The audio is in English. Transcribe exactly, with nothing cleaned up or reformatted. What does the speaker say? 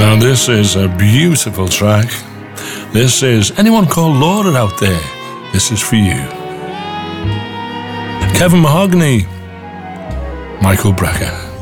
Now this is a beautiful track. This is anyone called Laura out there. This is for you. Kevin Mahogany, Michael Brecker.